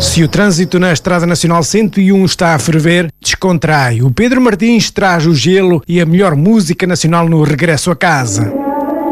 Se o trânsito na Estrada Nacional 101 está a ferver, descontrai. O Pedro Martins traz o gelo e a melhor música nacional no regresso a casa.